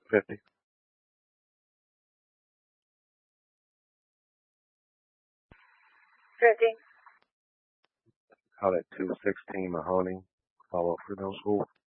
50. Call that 216 Mahoney. Follow up for no school.